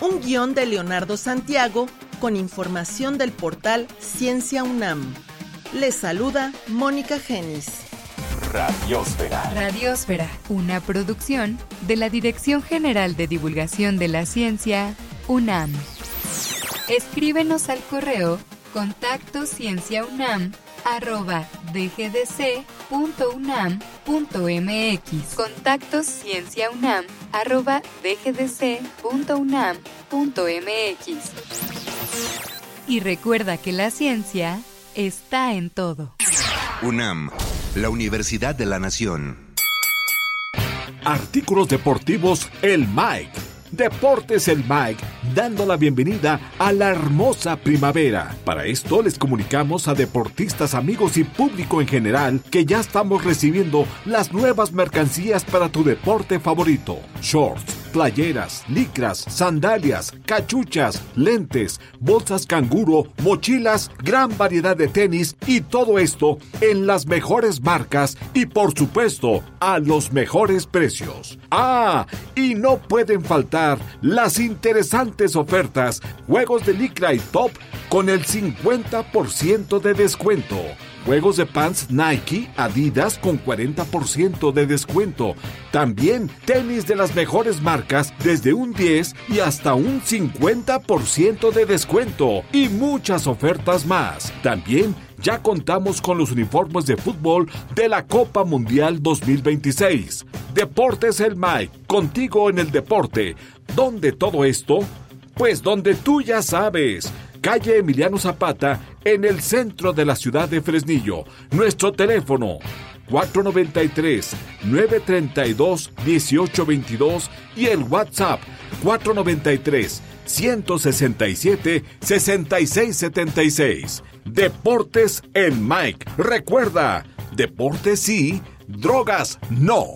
Un guión de Leonardo Santiago con información del portal Ciencia UNAM. Les saluda Mónica Genis. Radiósfera. Radiósfera, una producción de la Dirección General de Divulgación de la Ciencia, UNAM. Escríbenos al correo contactoscienciaunam@dgdc.unam.mx. contactoscienciaunam@dgdc.unam.mx. Y recuerda que la ciencia está en todo. UNAM, la Universidad de la Nación. Artículos deportivos El Mike. Deportes El Mike, dando la bienvenida a la hermosa primavera. Para esto les comunicamos a deportistas, amigos y público en general que ya estamos recibiendo las nuevas mercancías para tu deporte favorito. Shorts, playeras, licras, sandalias, cachuchas, lentes, bolsas canguro, mochilas, gran variedad de tenis y todo esto en las mejores marcas y por supuesto a los mejores precios. ¡Ah! Y no pueden faltar las interesantes ofertas, juegos de licra y top con el 50% de descuento. Juegos de pants Nike, Adidas con 40% de descuento. También tenis de las mejores marcas desde un 10 y hasta un 50% de descuento. Y muchas ofertas más. También ya contamos con los uniformes de fútbol de la Copa Mundial 2026. Deportes El Mike, contigo en el deporte. ¿Dónde todo esto? Pues donde tú ya sabes. Calle Emiliano Zapata, en el centro de la ciudad de Fresnillo. Nuestro teléfono 493-932-1822 y el WhatsApp 493-167-6676. Deportes El Mike. Recuerda, deportes sí, drogas no.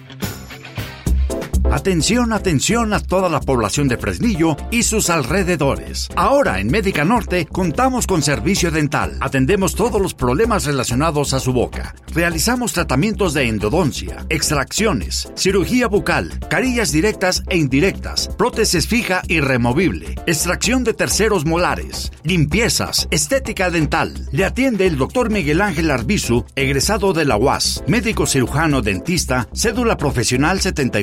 Atención, atención a toda la población de Fresnillo y sus alrededores. Ahora en Médica Norte contamos con servicio dental. Atendemos todos los problemas relacionados a su boca. Realizamos tratamientos de endodoncia, extracciones, cirugía bucal, carillas directas e indirectas, prótesis fija y removible, extracción de terceros molares, limpiezas, estética dental. Le atiende el Dr. Miguel Ángel Arbizu, egresado de la UAS, médico cirujano dentista, cédula profesional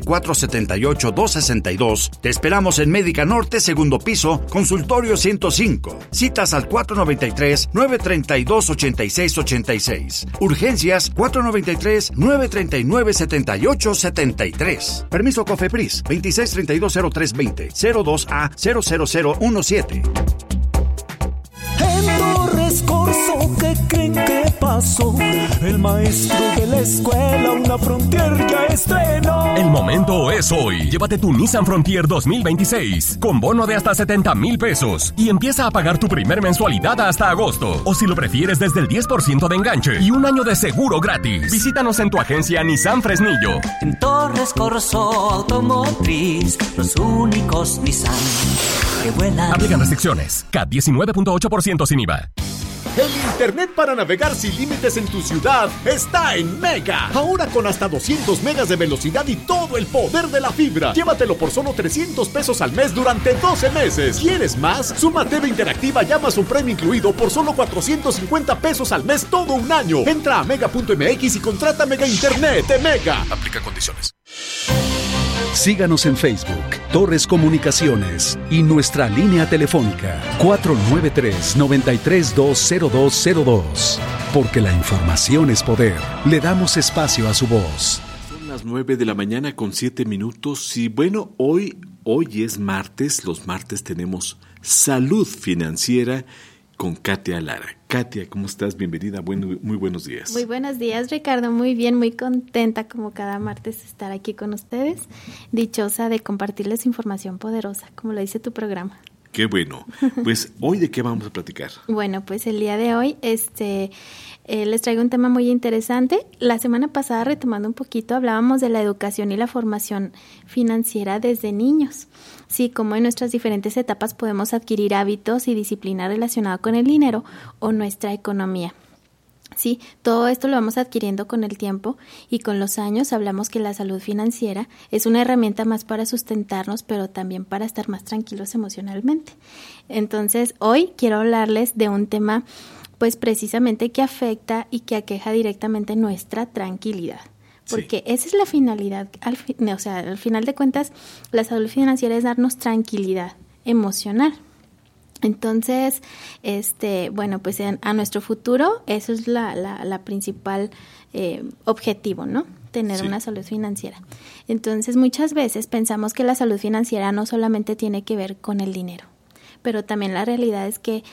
7478-262. Te esperamos en Médica Norte, segundo piso, consultorio 105. Citas al 493-932-8686. Urgencias 493-939-7873. Permiso COFEPRIS 26320320 02A00017. En Torres Corso, ¿qué creen que pasó? El maestro de la escuela una Frontier ya estrenó. El momento es hoy. Llévate tu Nissan Frontier 2026 con bono de hasta 70,000 pesos y empieza a pagar tu primer mensualidad hasta agosto. O si lo prefieres, desde el 10% de enganche y un año de seguro gratis. Visítanos en tu agencia Nissan Fresnillo. En Torres Corso Automotriz, los únicos Nissan que vuelan. Aplican restricciones. CAT 19.8% sin IVA. El internet para navegar sin límites en tu ciudad está en Mega. Ahora con hasta 200 megas de velocidad y todo el poder de la fibra. Llévatelo por solo 300 pesos al mes durante 12 meses. ¿Quieres más? Suma TV interactiva y Amazon Prime incluido por solo 450 pesos al mes todo un año. Entra a mega.mx y contrata Mega Internet de Mega. Aplica condiciones. Síganos en Facebook, Torres Comunicaciones y nuestra línea telefónica 493-9320202. Porque la información es poder. Le damos espacio a su voz. Son las 9:07 y bueno, hoy es martes. Los martes tenemos Salud Financiera con Katia Lara. Katia, ¿cómo estás? Bienvenida, muy buenos días. Muy buenos días, Ricardo, muy bien, muy contenta como cada martes estar aquí con ustedes, dichosa de compartirles información poderosa, como lo dice tu programa. Qué bueno. Pues, ¿hoy de qué vamos a platicar? Bueno, pues el día de hoy les traigo un tema muy interesante. La semana pasada, retomando un poquito, hablábamos de la educación y la formación financiera desde niños. Sí, cómo en nuestras diferentes etapas podemos adquirir hábitos y disciplina relacionada con el dinero o nuestra economía. Sí, todo esto lo vamos adquiriendo con el tiempo y con los años. Hablamos que la salud financiera es una herramienta más para sustentarnos, pero también para estar más tranquilos emocionalmente. Entonces, hoy quiero hablarles de un tema, pues precisamente que afecta y que aqueja directamente nuestra tranquilidad. Porque esa es la finalidad, al final de cuentas, la salud financiera es darnos tranquilidad emocional. Entonces, bueno, pues a nuestro futuro, eso es la principal objetivo, ¿no? Tener una salud financiera. Entonces, muchas veces pensamos que la salud financiera no solamente tiene que ver con el dinero, pero también la realidad es que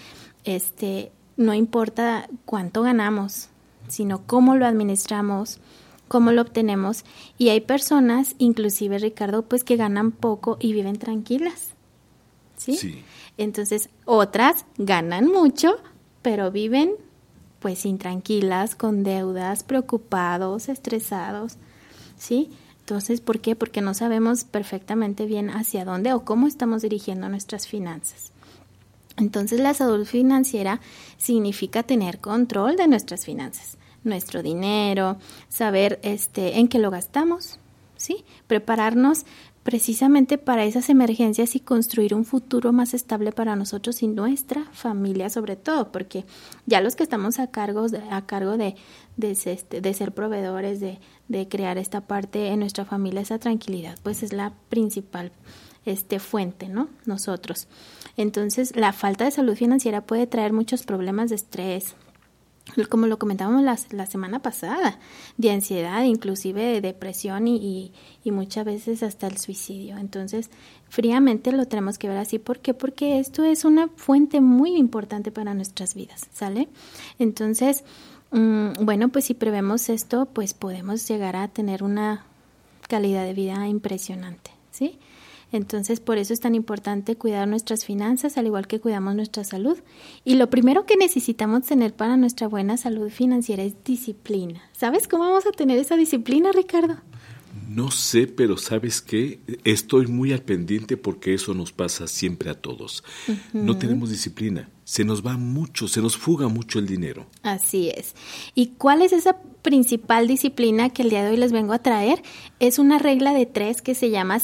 no importa cuánto ganamos, sino cómo lo administramos, cómo lo obtenemos. Y hay personas, inclusive, Ricardo, pues que ganan poco y viven tranquilas. ¿Sí? Entonces, otras ganan mucho, pero viven pues intranquilas, con deudas, preocupados, estresados, ¿sí? Entonces, ¿por qué? Porque no sabemos perfectamente bien hacia dónde o cómo estamos dirigiendo nuestras finanzas. Entonces, la salud financiera significa tener control de nuestras finanzas, nuestro dinero, saber en qué lo gastamos, ¿sí? Prepararnos precisamente para esas emergencias y construir un futuro más estable para nosotros y nuestra familia sobre todo, porque ya los que estamos a cargo de ser proveedores, de crear esta parte en nuestra familia, esa tranquilidad, pues es la principal fuente, ¿no? Nosotros. Entonces, la falta de salud financiera puede traer muchos problemas de estrés, como lo comentábamos la semana pasada, de ansiedad, inclusive de depresión y muchas veces hasta el suicidio. Entonces, fríamente lo tenemos que ver así. ¿Por qué? Porque esto es una fuente muy importante para nuestras vidas, ¿sale? Entonces, bueno, pues si prevemos esto, pues podemos llegar a tener una calidad de vida impresionante, ¿sí? Entonces, por eso es tan importante cuidar nuestras finanzas, al igual que cuidamos nuestra salud. Y lo primero que necesitamos tener para nuestra buena salud financiera es disciplina. ¿Sabes cómo vamos a tener esa disciplina, Ricardo? No sé, pero ¿sabes qué? Estoy muy al pendiente porque eso nos pasa siempre a todos. No tenemos disciplina. Se nos va mucho, se nos fuga mucho el dinero. Así es. ¿Y cuál es esa principal disciplina que el día de hoy les vengo a traer? Es una regla de 3 que se llama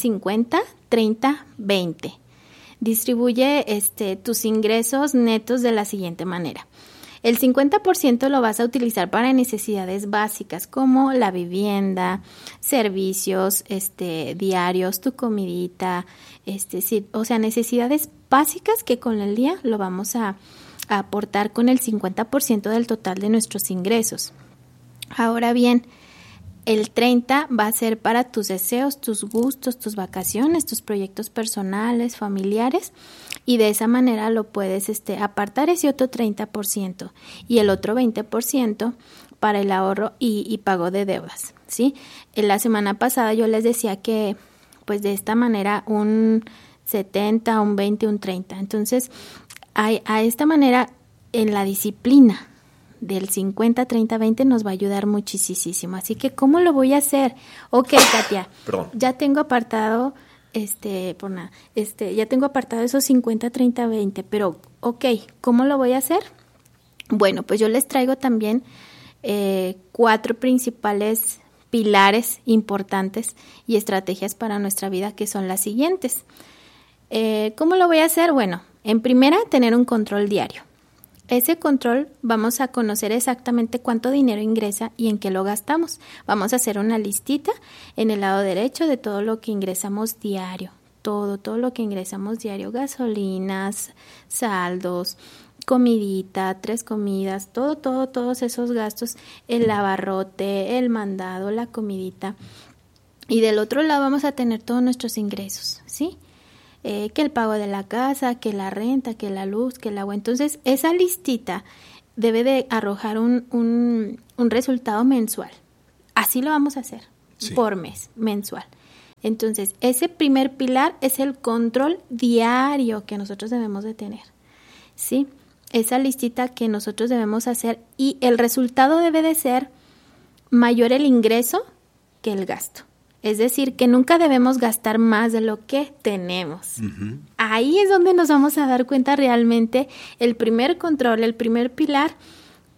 50-30-20. Distribuye tus ingresos netos de la siguiente manera. El 50% lo vas a utilizar para necesidades básicas como la vivienda, servicios diarios, tu comidita, necesidades básicas que con el día lo vamos a aportar con el 50% del total de nuestros ingresos. Ahora bien, el 30 va a ser para tus deseos, tus gustos, tus vacaciones, tus proyectos personales, familiares, y de esa manera lo puedes apartar ese otro 30% y el otro 20% para el ahorro y pago de deudas, ¿sí? En la semana pasada yo les decía que pues de esta manera un 70, un 20, un 30. Entonces, a esta manera en la disciplina del 50, 30, 20 nos va a ayudar muchísimo. Así que, ¿cómo lo voy a hacer? Ok, Katia, ya tengo apartado, ya tengo apartado esos 50, 30, 20, pero, ok, ¿cómo lo voy a hacer? Bueno, pues yo les traigo también 4 principales pilares importantes y estrategias para nuestra vida que son las siguientes. ¿Cómo lo voy a hacer? Bueno, en primera, tener un control diario. Ese control vamos a conocer exactamente cuánto dinero ingresa y en qué lo gastamos. Vamos a hacer una listita en el lado derecho de todo lo que ingresamos diario. Todo lo que ingresamos diario, gasolinas, saldos, comidita, 3 comidas, todos esos gastos, el abarrote, el mandado, la comidita. Y del otro lado vamos a tener todos nuestros ingresos, ¿sí? Que el pago de la casa, que la renta, que la luz, que el agua. Entonces, esa listita debe de arrojar un resultado mensual. Así lo vamos a hacer, por mes, mensual. Entonces, ese primer pilar es el control diario que nosotros debemos de tener, ¿sí? Esa listita que nosotros debemos hacer y el resultado debe de ser mayor el ingreso que el gasto. Es decir, que nunca debemos gastar más de lo que tenemos. Ahí es donde nos vamos a dar cuenta realmente el primer control, el primer pilar,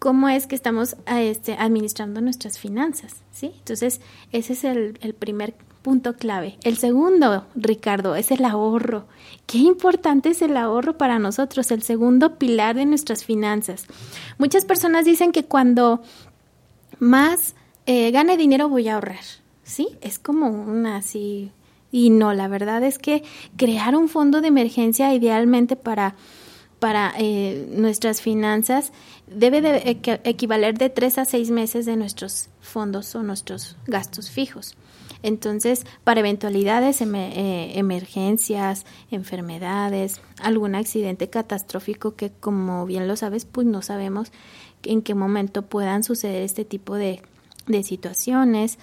cómo es que estamos administrando nuestras finanzas, ¿sí? Entonces, ese es el primer punto clave. El segundo, Ricardo, es el ahorro. Qué importante es el ahorro para nosotros, el segundo pilar de nuestras finanzas. Muchas personas dicen que cuando más gane dinero voy a ahorrar, ¿sí? Es como una así... Y no, la verdad es que crear un fondo de emergencia idealmente para nuestras finanzas debe de equivaler de 3 a 6 meses de nuestros fondos o nuestros gastos fijos. Entonces, para eventualidades, emergencias, enfermedades, algún accidente catastrófico que, como bien lo sabes, pues no sabemos en qué momento puedan suceder este tipo de situaciones.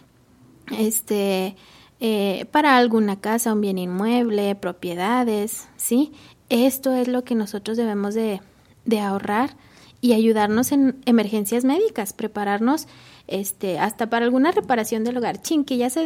Para alguna casa, un bien inmueble, propiedades, ¿sí? Esto es lo que nosotros debemos de ahorrar y ayudarnos en emergencias médicas, prepararnos hasta para alguna reparación del hogar. Que ya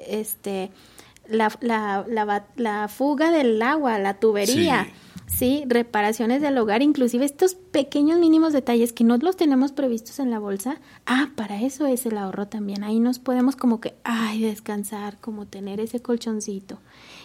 la fuga del agua, la tubería, sí, reparaciones del hogar, inclusive estos pequeños mínimos detalles que no los tenemos previstos en la bolsa. Para eso es el ahorro también. Ahí nos podemos como que, descansar, como tener ese colchoncito.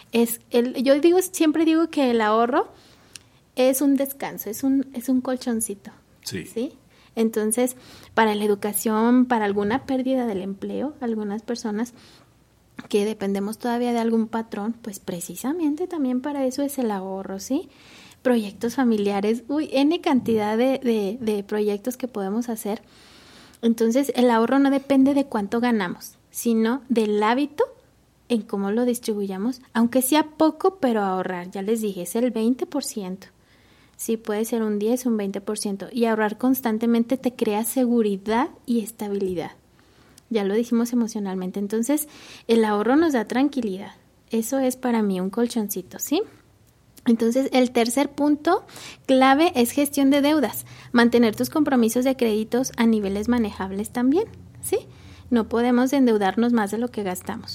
Siempre digo que el ahorro es un descanso, es un colchoncito. Sí. Entonces, para la educación, para alguna pérdida del empleo, algunas personas que dependemos todavía de algún patrón, pues precisamente también para eso es el ahorro, ¿sí? Proyectos familiares, N cantidad de proyectos que podemos hacer. Entonces, el ahorro no depende de cuánto ganamos, sino del hábito en cómo lo distribuyamos, aunque sea poco, pero ahorrar. Ya les dije, es el 20%. Sí, puede ser un 10, un 20%. Y ahorrar constantemente te crea seguridad y estabilidad. Ya lo dijimos emocionalmente. Entonces, el ahorro nos da tranquilidad. Eso es para mí un colchoncito, ¿sí? Entonces, el tercer punto clave es gestión de deudas. Mantener tus compromisos de créditos a niveles manejables también, ¿sí? No podemos endeudarnos más de lo que gastamos.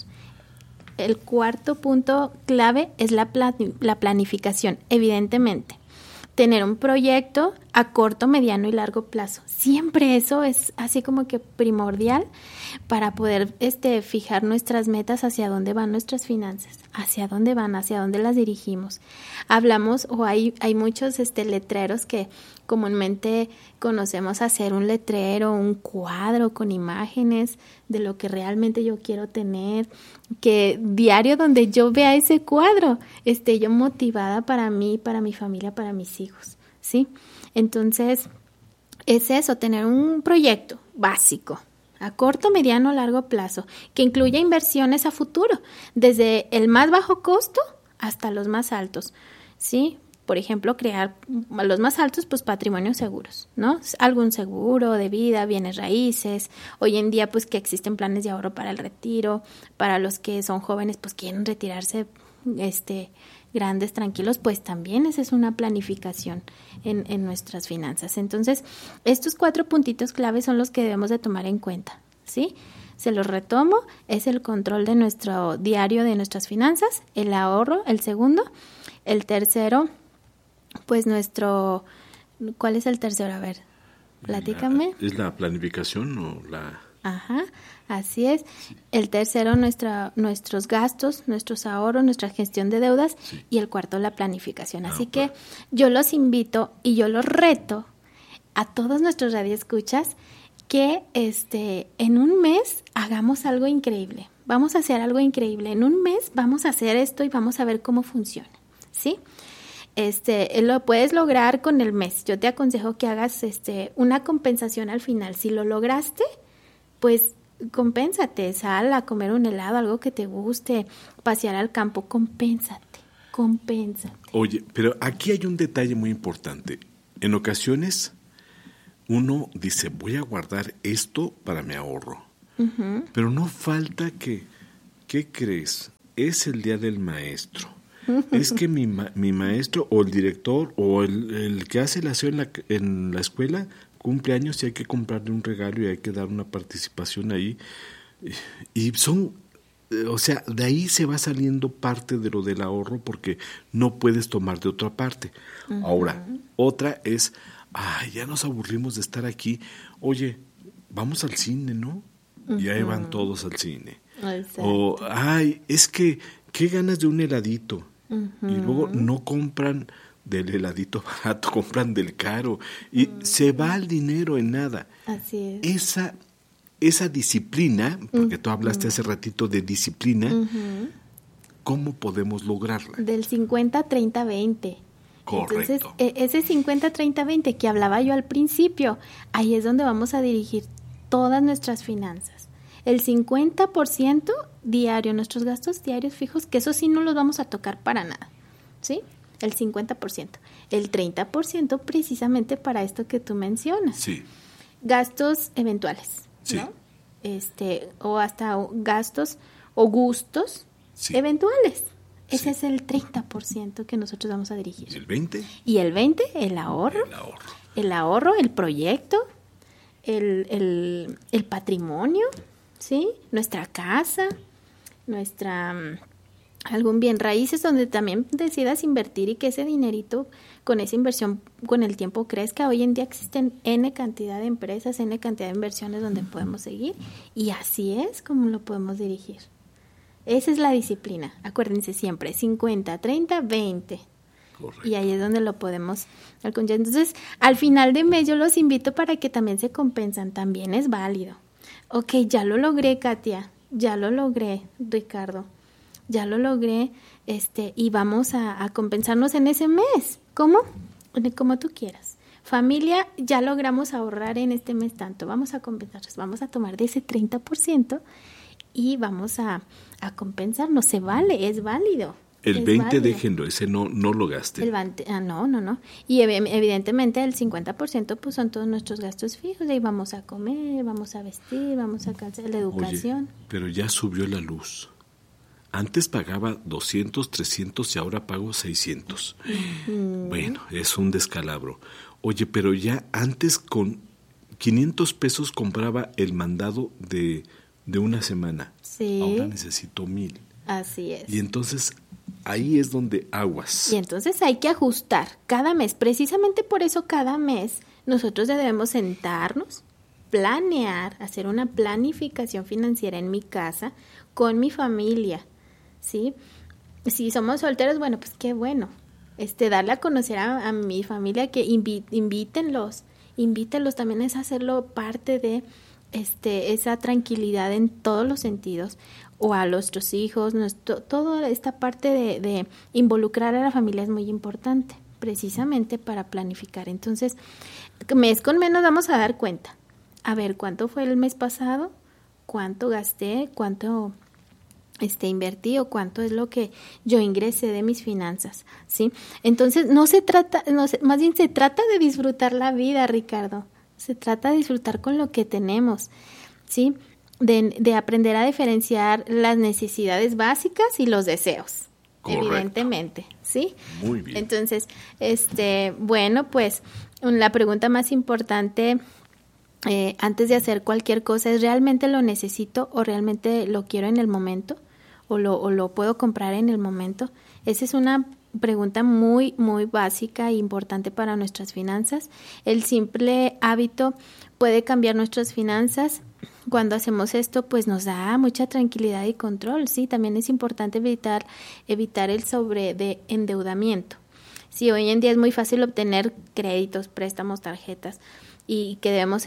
El cuarto punto clave es la planificación, evidentemente. Tener un proyecto a corto, mediano y largo plazo. Siempre eso es así como que primordial para poder fijar nuestras metas, hacia dónde van nuestras finanzas, hacia dónde las dirigimos. Hablamos hay muchos letreros que comúnmente conocemos, hacer un letrero, un cuadro con imágenes de lo que realmente yo quiero tener, que diario donde yo vea ese cuadro esté yo motivada para mí, para mi familia, para mis hijos, ¿sí? Entonces, es eso, tener un proyecto básico, a corto, mediano, largo plazo, que incluya inversiones a futuro, desde el más bajo costo hasta los más altos, ¿sí? Por ejemplo, crear los más altos, pues patrimonios seguros, ¿no? Algún seguro de vida, bienes raíces. Hoy en día, pues que existen planes de ahorro para el retiro, para los que son jóvenes, pues quieren retirarse grandes, tranquilos, pues también esa es una planificación en nuestras finanzas. Entonces, estos 4 puntitos claves son los que debemos de tomar en cuenta, ¿sí? Se los retomo, es el control de nuestro diario de nuestras finanzas, el ahorro, el segundo, el tercero, pues ¿cuál es el tercero? A ver, platícame. ¿Es la planificación o la...? Ajá, así es. Sí. El tercero, nuestros gastos, nuestros ahorros, nuestra gestión de deudas, sí. Y el cuarto, la planificación. Así que yo los invito y yo los reto a todos nuestros radioescuchas que en un mes hagamos algo increíble. Vamos a hacer algo increíble. En un mes vamos a hacer esto y vamos a ver cómo funciona, ¿sí? Lo puedes lograr con el mes. Yo te aconsejo que hagas una compensación al final. Si lo lograste, pues compénsate, sal a comer un helado, algo que te guste, pasear al campo, compénsate. Oye, pero aquí hay un detalle muy importante. En ocasiones uno dice, voy a guardar esto para mi ahorro. Uh-huh. Pero no falta ¿qué crees? Es el día del maestro. Es que mi maestro o el director o el que hace el aseo en la escuela cumple años y hay que comprarle un regalo y hay que dar una participación ahí. Y de ahí se va saliendo parte de lo del ahorro porque no puedes tomar de otra parte. Uh-huh. Ahora, otra es ay, ya nos aburrimos de estar aquí. Oye, vamos al cine, ¿no? Y ahí van todos al cine. Exacto. O, ay, es que, qué ganas de un heladito. Y luego no compran del heladito barato, compran del caro. Y se va el dinero en nada. Así es. Esa disciplina, porque tú hablaste hace ratito de disciplina, ¿cómo podemos lograrla? Del 50-30-20. Correcto. Entonces, ese 50-30-20 que hablaba yo al principio, ahí es donde vamos a dirigir todas nuestras finanzas. El 50% diario, nuestros gastos diarios fijos, que eso sí no los vamos a tocar para nada, ¿sí? El 50%. El 30% precisamente para esto que tú mencionas. Sí. Gastos eventuales, sí. ¿no? O hasta gastos o gustos eventuales. Ese es el 30% que nosotros vamos a dirigir. ¿Y el 20%? Y el 20%, el ahorro. El ahorro, el proyecto, el patrimonio, ¿sí? Nuestra casa, algún bien raíces donde también decidas invertir y que ese dinerito con esa inversión con el tiempo crezca. Hoy en día existen N cantidad de empresas, N cantidad de inversiones donde podemos seguir y así es como lo podemos dirigir. Esa es la disciplina, acuérdense siempre, 50, 30, 20. Correcto. Y ahí es donde lo podemos alcanzar. Entonces, al final de mes yo los invito para que también se compensan, también es válido. Ok, ya lo logré, Katia, ya lo logré, Ricardo, ya lo logré, y vamos a compensarnos en ese mes. ¿Cómo? Como tú quieras. Familia, ya logramos ahorrar en este mes tanto, vamos a compensarnos, vamos a tomar de ese 30% y vamos a compensarnos, se vale, es válido. El 20% déjenlo, ese no lo gasten. No. Y evidentemente el 50% pues son todos nuestros gastos fijos, ahí vamos a comer, vamos a vestir, vamos a calzar, la educación. Oye, pero ya subió la luz. Antes pagaba 200, 300 y ahora pago 600. Bueno, es un descalabro. Oye, pero ya antes con 500 pesos compraba el mandado de una semana. Sí. Ahora necesito 1,000. Así es. Y entonces ahí es donde aguas. Y entonces hay que ajustar cada mes. Precisamente por eso cada mes nosotros debemos sentarnos, planear, hacer una planificación financiera en mi casa con mi familia, ¿sí? Si somos solteros, bueno, pues qué bueno. Darle a conocer a mi familia, que invítenlos también, es hacerlo parte de esa tranquilidad en todos los sentidos, o a nuestros hijos, toda esta parte de involucrar a la familia es muy importante, precisamente para planificar. Entonces, mes con menos vamos a dar cuenta. A ver, ¿cuánto fue el mes pasado? ¿Cuánto gasté? ¿Cuánto invertí? ¿O cuánto es lo que yo ingresé de mis finanzas? ¿Sí? Entonces, más bien se trata de disfrutar la vida, Ricardo. Se trata de disfrutar con lo que tenemos, ¿sí? De aprender a diferenciar las necesidades básicas y los deseos. Correcto. Evidentemente, ¿sí? Muy bien. Entonces, bueno, pues la pregunta más importante antes de hacer cualquier cosa es: ¿realmente lo necesito o realmente lo quiero en el momento? ¿O lo puedo comprar en el momento? Esa es una pregunta muy, muy básica e importante para nuestras finanzas. El simple hábito puede cambiar nuestras finanzas. Cuando hacemos esto, pues nos da mucha tranquilidad y control, ¿sí? También es importante evitar el sobreendeudamiento. Sí, hoy en día es muy fácil obtener créditos, préstamos, tarjetas, y que debemos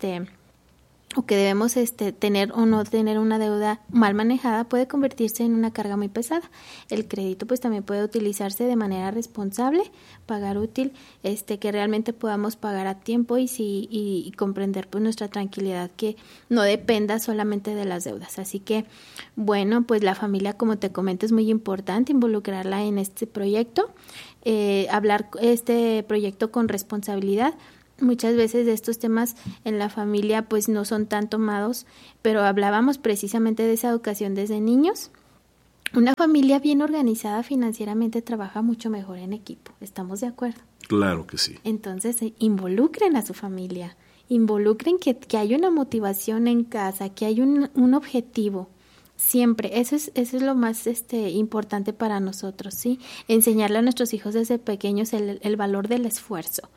tener o no tener una deuda mal manejada puede convertirse en una carga muy pesada. El crédito pues también puede utilizarse de manera responsable, pagar útil, que realmente podamos pagar a tiempo y comprender pues nuestra tranquilidad, que no dependa solamente de las deudas. Así que bueno, pues la familia, como te comento, es muy importante involucrarla en este proyecto, hablar este proyecto con responsabilidad. Muchas veces de estos temas en la familia pues no son tan tomados, pero hablábamos precisamente de esa educación desde niños. Una familia bien organizada financieramente trabaja mucho mejor en equipo, ¿estamos de acuerdo? Claro que sí. Entonces involucren a su familia, involucren que hay una motivación en casa, que hay un objetivo. Siempre, eso es lo más importante para nosotros, ¿sí? Enseñarle a nuestros hijos desde pequeños el valor del esfuerzo.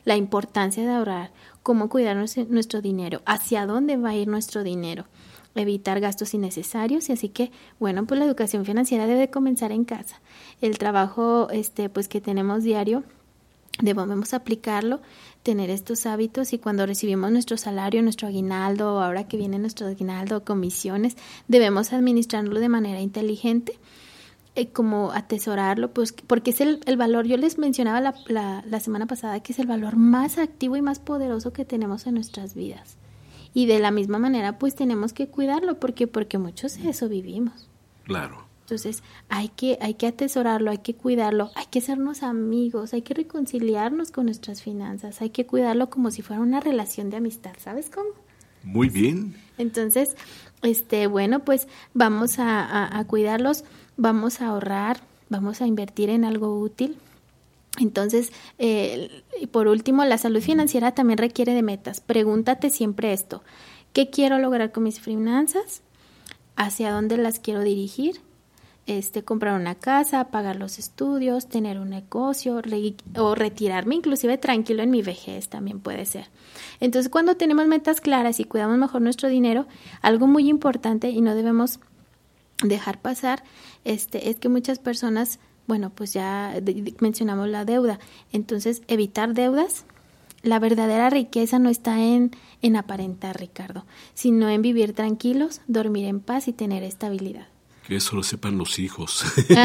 la importancia de ahorrar, cómo cuidar nuestro dinero, hacia dónde va a ir nuestro dinero, evitar gastos innecesarios. Y así que, bueno, pues la educación financiera debe comenzar en casa. El trabajo pues que tenemos diario, debemos aplicarlo, tener estos hábitos, y cuando recibimos nuestro salario, nuestro aguinaldo, ahora que viene nuestro aguinaldo, comisiones, debemos administrarlo de manera inteligente, como atesorarlo, pues porque es el valor. Yo les mencionaba la semana pasada que es el valor más activo y más poderoso que tenemos en nuestras vidas. Y de la misma manera, pues tenemos que cuidarlo, porque muchos de eso vivimos. Claro. Entonces, hay que atesorarlo, hay que cuidarlo, hay que sernos amigos, hay que reconciliarnos con nuestras finanzas, hay que cuidarlo como si fuera una relación de amistad, ¿sabes cómo? Muy bien. Entonces, bueno, pues vamos a cuidarlos, vamos a ahorrar, vamos a invertir en algo útil. Entonces, y por último, la salud financiera también requiere de metas. Pregúntate siempre esto: ¿qué quiero lograr con mis finanzas? ¿Hacia dónde las quiero dirigir? Comprar una casa, pagar los estudios, tener un negocio o retirarme inclusive tranquilo en mi vejez, también puede ser. Entonces, cuando tenemos metas claras y cuidamos mejor nuestro dinero, algo muy importante y no debemos dejar pasar, es que muchas personas, bueno, pues ya mencionamos la deuda. Entonces, evitar deudas. La verdadera riqueza no está en aparentar, Ricardo, sino en vivir tranquilos, dormir en paz y tener estabilidad. Que eso lo sepan los hijos.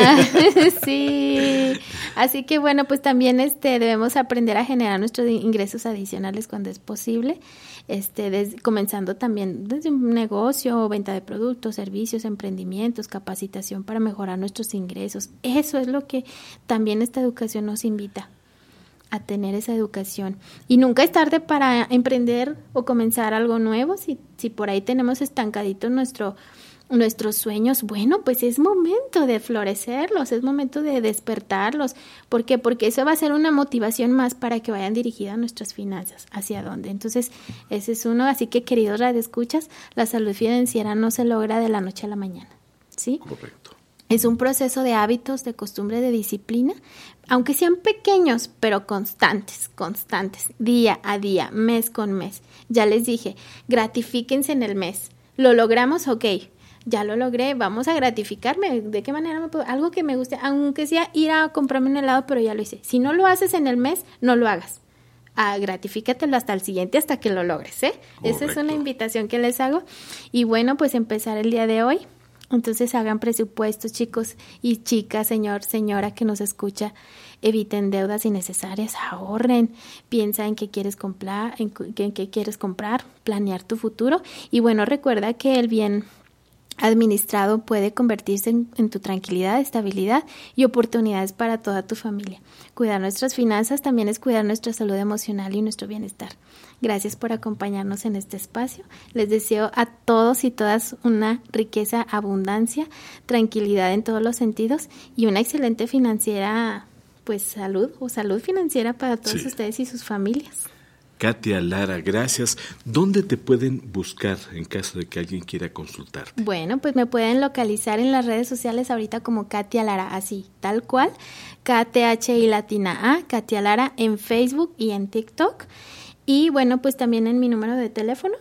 Sí, así que bueno, pues también debemos aprender a generar nuestros ingresos adicionales cuando es posible, comenzando también desde un negocio, venta de productos, servicios, emprendimientos, capacitación para mejorar nuestros ingresos. Eso es lo que también esta educación nos invita a tener, esa educación. Y nunca es tarde para emprender o comenzar algo nuevo. Si por ahí tenemos estancaditos nuestros sueños, bueno, pues es momento de florecerlos, es momento de despertarlos. ¿Por qué? Porque eso va a ser una motivación más para que vayan dirigidas nuestras finanzas. ¿Hacia dónde? Entonces, ese es uno. Así que, queridos radioescuchas, la salud financiera no se logra de la noche a la mañana, ¿sí? Correcto. Es un proceso de hábitos, de costumbre, de disciplina, aunque sean pequeños, pero constantes, día a día, mes con mes. Ya les dije, gratifíquense en el mes. ¿Lo logramos? Ok. Ya lo logré, vamos a gratificarme. ¿De qué manera me puedo? Algo que me guste, aunque sea ir a comprarme un helado, pero ya lo hice. Si no lo haces en el mes, no lo hagas. Gratifícatelo hasta el siguiente, hasta que lo logres, ¿eh? Esa es una invitación que les hago. Y bueno, pues empezar el día de hoy. Entonces hagan presupuestos, chicos y chicas, señora que nos escucha. Eviten deudas innecesarias, ahorren, piensa en qué quieres comprar, planear tu futuro. Y bueno, recuerda que el bien administrado puede convertirse en tu tranquilidad, estabilidad y oportunidades para toda tu familia. Cuidar nuestras finanzas también es cuidar nuestra salud emocional y nuestro bienestar. Gracias por acompañarnos en este espacio. Les deseo a todos y todas una riqueza, abundancia, tranquilidad en todos los sentidos y una excelente financiera, pues salud financiera para todos ustedes y sus familias. Katia Lara, gracias. ¿Dónde te pueden buscar en caso de que alguien quiera consultarte? Bueno, pues me pueden localizar en las redes sociales ahorita como Katia Lara, así, tal cual, KTHI Latina A, Katia Lara en Facebook y en TikTok. Y bueno, pues también en mi número de teléfono,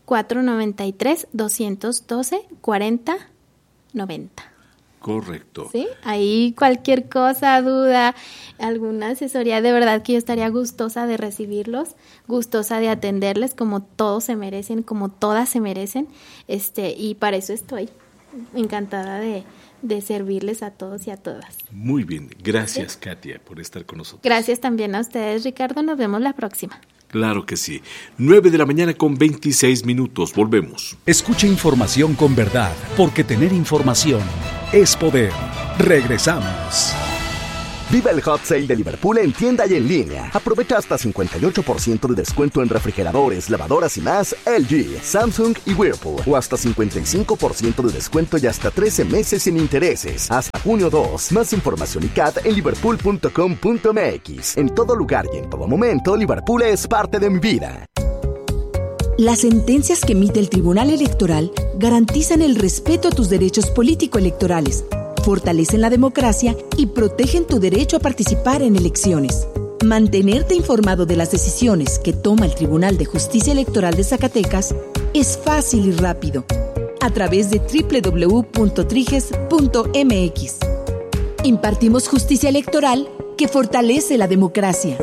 493-212-4090. Correcto. Sí, ahí cualquier cosa, duda, alguna asesoría, de verdad que yo estaría gustosa de recibirlos, gustosa de atenderles como todos se merecen, como todas se merecen, y para eso estoy encantada de servirles a todos y a todas. Muy bien, gracias, ¿sí? Katia, por estar con nosotros. Gracias también a ustedes, Ricardo, nos vemos la próxima. Claro que sí. 9:26 a.m. Volvemos. Escucha información con verdad, porque tener información es poder. Regresamos. Viva el Hot Sale de Liverpool en tienda y en línea. Aprovecha hasta 58% de descuento en refrigeradores, lavadoras y más LG, Samsung y Whirlpool. O hasta 55% de descuento y hasta 13 meses sin intereses. Hasta junio 2. Más información y CAT en liverpool.com.mx. En todo lugar y en todo momento, Liverpool es parte de mi vida. Las sentencias que emite el Tribunal Electoral garantizan el respeto a tus derechos político-electorales, fortalecen la democracia y protegen tu derecho a participar en elecciones. Mantenerte informado de las decisiones que toma el Tribunal de Justicia Electoral de Zacatecas es fácil y rápido, a través de www.triges.mx. Impartimos justicia electoral que fortalece la democracia.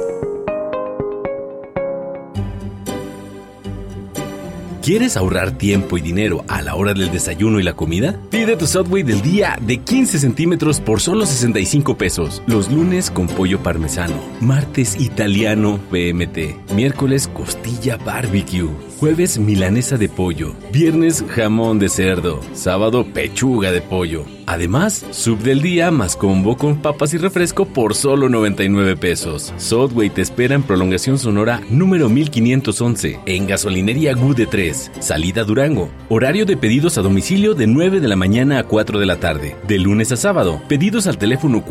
¿Quieres ahorrar tiempo y dinero a la hora del desayuno y la comida? Pide tu Subway del día de 15 centímetros por solo 65 pesos. Los lunes con pollo parmesano, martes italiano BMT, miércoles costilla barbecue, jueves milanesa de pollo, viernes jamón de cerdo, sábado pechuga de pollo. Además, sub del día más combo con papas y refresco por solo 99 pesos. Subway te espera en Prolongación Sonora número 1511, en Gasolinería Gude 3, Salida Durango. Horario de pedidos a domicilio de 9 de la mañana a 4 de la tarde, de lunes a sábado. Pedidos al teléfono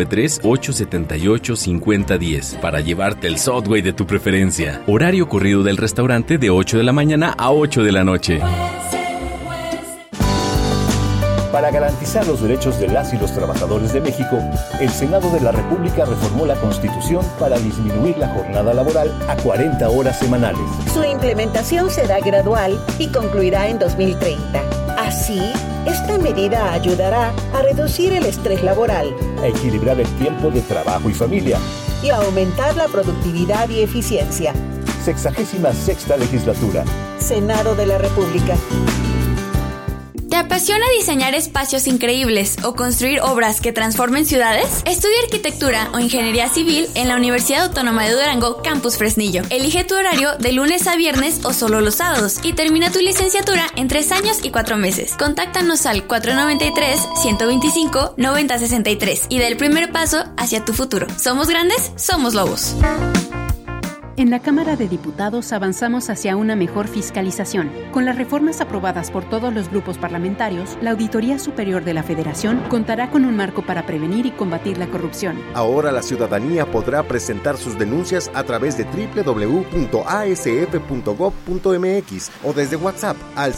493-878-5010 para llevarte el Subway de tu preferencia. Horario corrido del restaurante de 8 de la mañana a 8 de la noche. Para garantizar los derechos de las y los trabajadores de México, el Senado de la República reformó la Constitución para disminuir la jornada laboral a 40 horas semanales. Su implementación será gradual y concluirá en 2030. Así, esta medida ayudará a reducir el estrés laboral, a equilibrar el tiempo de trabajo y familia y a aumentar la productividad y eficiencia. 66ª Legislatura. Senado de la República. ¿Te apasiona diseñar espacios increíbles o construir obras que transformen ciudades? Estudia arquitectura o ingeniería civil en la Universidad Autónoma de Durango, Campus Fresnillo. Elige tu horario de lunes a viernes o solo los sábados y termina tu licenciatura en 3 años y 4 meses. Contáctanos al 493-125-9063 y da el primer paso hacia tu futuro. Somos grandes, somos lobos. En la Cámara de Diputados avanzamos hacia una mejor fiscalización. Con las reformas aprobadas por todos los grupos parlamentarios, la Auditoría Superior de la Federación contará con un marco para prevenir y combatir la corrupción. Ahora la ciudadanía podrá presentar sus denuncias a través de www.asf.gov.mx o desde WhatsApp al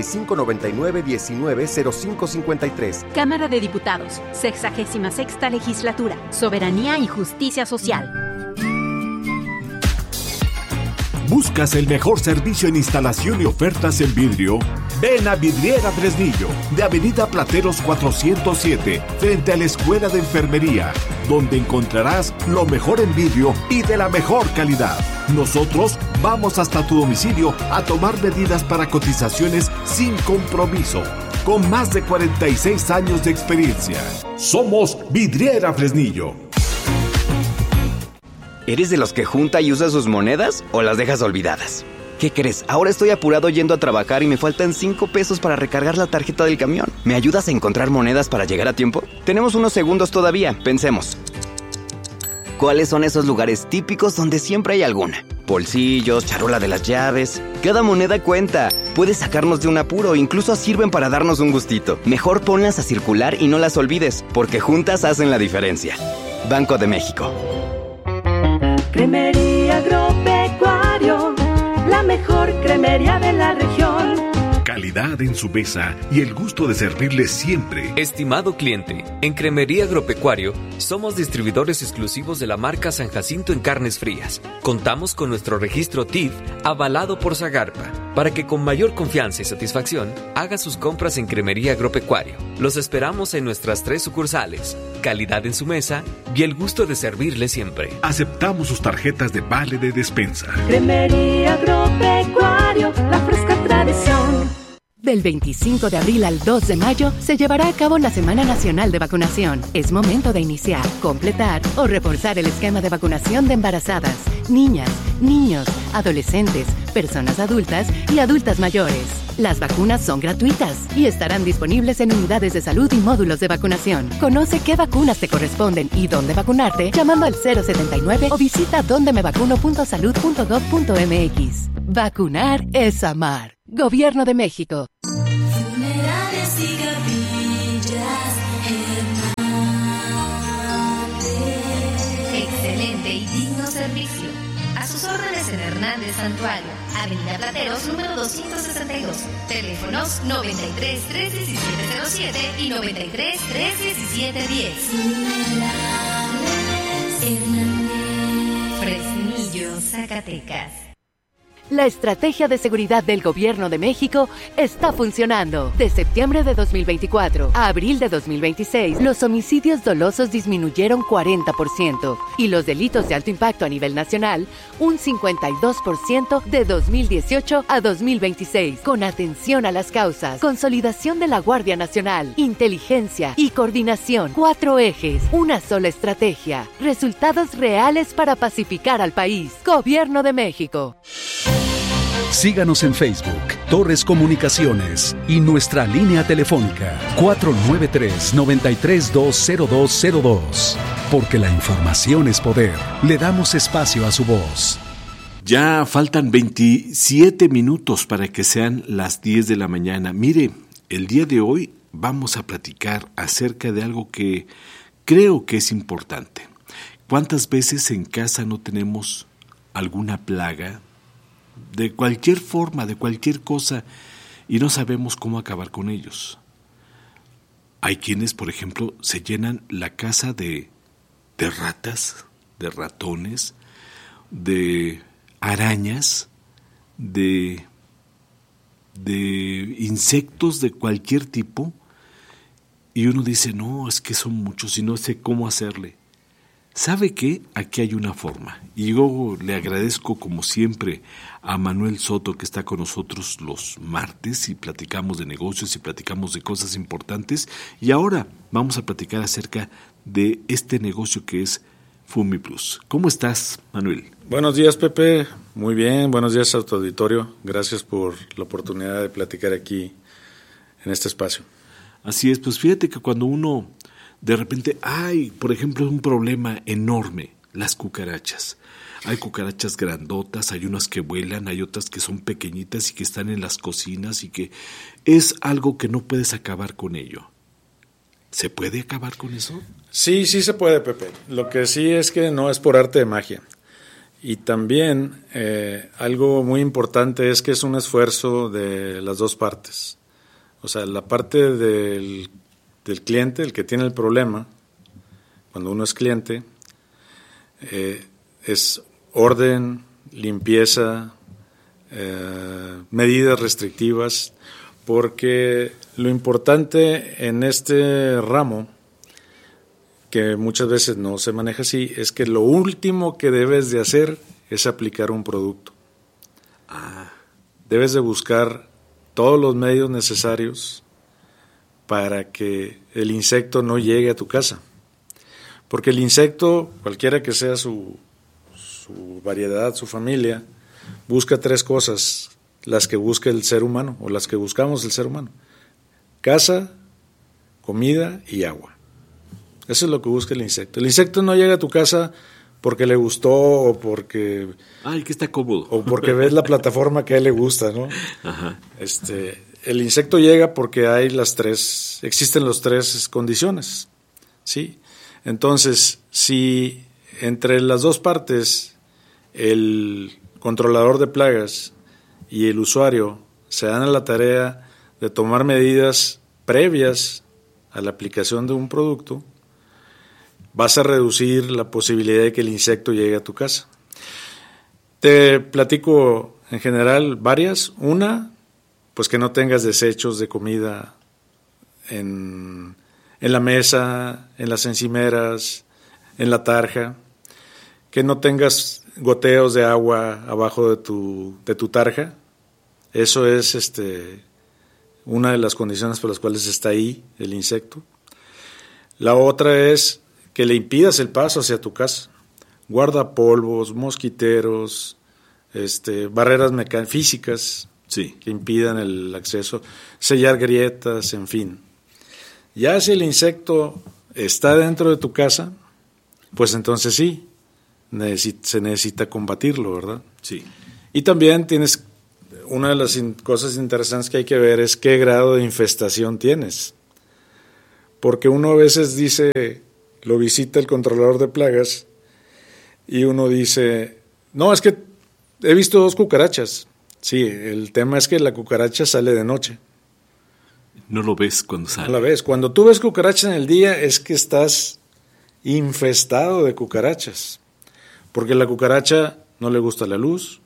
5599-190553. Cámara de Diputados, 66ª Legislatura, Soberanía y Justicia Social. ¿Buscas el mejor servicio en instalación y ofertas en vidrio? Ven a Vidriera Fresnillo, de Avenida Plateros 407, frente a la Escuela de Enfermería, donde encontrarás lo mejor en vidrio y de la mejor calidad. Nosotros vamos hasta tu domicilio a tomar medidas para cotizaciones sin compromiso, con más de 46 años de experiencia. Somos Vidriera Fresnillo. ¿Eres de los que junta y usa sus monedas o las dejas olvidadas? ¿Qué crees? Ahora estoy apurado yendo a trabajar y me faltan 5 pesos para recargar la tarjeta del camión. ¿Me ayudas a encontrar monedas para llegar a tiempo? Tenemos unos segundos todavía, pensemos. ¿Cuáles son esos lugares típicos donde siempre hay alguna? Bolsillos, charola de las llaves. Cada moneda cuenta. Puedes sacarnos de un apuro, incluso sirven para darnos un gustito. Mejor ponlas a circular y no las olvides, porque juntas hacen la diferencia. Banco de México. Cremería Agropecuario, la mejor cremería de la región. Calidad en su mesa y el gusto de servirles siempre. Estimado cliente, en Cremería Agropecuario somos distribuidores exclusivos de la marca San Jacinto en carnes frías. Contamos con nuestro registro TIF avalado por Zagarpa, para que con mayor confianza y satisfacción haga sus compras en Cremería Agropecuario. Los esperamos en nuestras 3 sucursales. Calidad en su mesa y el gusto de servirle siempre. Aceptamos sus tarjetas de vale de despensa. Cremería Agropecuario, la fresca tradición. Del 25 de abril al 2 de mayo se llevará a cabo la Semana Nacional de Vacunación. Es momento de iniciar, completar o reforzar el esquema de vacunación de embarazadas, niñas, niños, adolescentes, personas adultas y adultas mayores. Las vacunas son gratuitas y estarán disponibles en unidades de salud y módulos de vacunación. Conoce qué vacunas te corresponden y dónde vacunarte llamando al 079 o visita dondemevacuno.salud.gov.mx. Vacunar es amar. Gobierno de México. Funerales y Gavillas Hernández. Excelente y digno servicio. A sus órdenes en Hernández Santuario, Avenida Plateros, número 262. Teléfonos 93 317 07 y 93 317 10. Funerales Hernández. Zacatecas. La estrategia de seguridad del Gobierno de México está funcionando. De septiembre de 2024 a abril de 2026, los homicidios dolosos disminuyeron 40% y los delitos de alto impacto a nivel nacional un 52% de 2018 a 2026. Con atención a las causas, consolidación de la Guardia Nacional, inteligencia y coordinación. 4 ejes, una sola estrategia. Resultados reales para pacificar al país. Gobierno de México. Síganos en Facebook, Torres Comunicaciones y nuestra línea telefónica 493-9320202. Porque la información es poder. Le damos espacio a su voz. Ya faltan 27 minutos para que sean las 10 de la mañana. Mire, el día de hoy vamos a platicar acerca de algo que creo que es importante. ¿Cuántas veces en casa no tenemos alguna plaga? De cualquier forma, de cualquier cosa, y no sabemos cómo acabar con ellos. Hay quienes, por ejemplo, se llenan la casa de ratas, de ratones, de arañas, de insectos de cualquier tipo, y uno dice, no, es que son muchos y no sé cómo hacerle. ¿Sabe qué? Aquí hay una forma. Y yo le agradezco, como siempre, a Manuel Soto, que está con nosotros los martes y platicamos de negocios y platicamos de cosas importantes. Y ahora vamos a platicar acerca de este negocio que es FumiPlus. ¿Cómo estás, Manuel? Buenos días, Pepe. Muy bien. Buenos días a tu auditorio. Gracias por la oportunidad de platicar aquí en este espacio. Así es. Pues fíjate que cuando uno de repente hay, por ejemplo, un problema enorme, las cucarachas. Hay cucarachas grandotas, hay unas que vuelan, hay otras que son pequeñitas y que están en las cocinas y que es algo que no puedes acabar con ello. ¿Se puede acabar con eso? Sí, sí se puede, Pepe. Lo que sí es que no es por arte de magia. Y también algo muy importante es que es un esfuerzo de las dos partes. O sea, la parte del cliente, el que tiene el problema, cuando uno es cliente, es orden, limpieza, medidas restrictivas, porque lo importante en este ramo, que muchas veces no se maneja así, es que lo último que debes de hacer es aplicar un producto. Debes de buscar todos los medios necesarios para que el insecto no llegue a tu casa. Porque el insecto, cualquiera que sea su variedad, su familia, busca 3 cosas, las que busca el ser humano, o las que buscamos el ser humano: casa, comida y agua. Eso es lo que busca el insecto. El insecto no llega a tu casa porque le gustó o porque... ¡Ay, que está cómodo! O porque ves la plataforma que a él le gusta, ¿no? Ajá. El insecto llega porque hay existen las 3 condiciones, ¿sí? Entonces, si entre las dos partes, el controlador de plagas y el usuario se dan a la tarea de tomar medidas previas a la aplicación de un producto, vas a reducir la posibilidad de que el insecto llegue a tu casa. Te platico en general varias. Una, pues que no tengas desechos de comida en la mesa, en las encimeras, en la tarja, que no tengas goteos de agua abajo de tu tarja. Eso es una de las condiciones por las cuales está ahí el insecto. La otra es que le impidas el paso hacia tu casa. Guardapolvos, mosquiteros, barreras físicas, sí, que impidan el acceso, sellar grietas, en fin. Ya si el insecto está dentro de tu casa, pues entonces sí, se necesita combatirlo, ¿verdad? Sí. Y también una de las cosas interesantes que hay que ver es qué grado de infestación tienes. Porque uno a veces lo visita el controlador de plagas y uno dice, no, es que he visto 2 cucarachas. Sí, el tema es que la cucaracha sale de noche. No lo ves cuando sale. No la ves. Cuando tú ves cucarachas en el día es que estás infestado de cucarachas. Porque la cucaracha no le gusta la luz,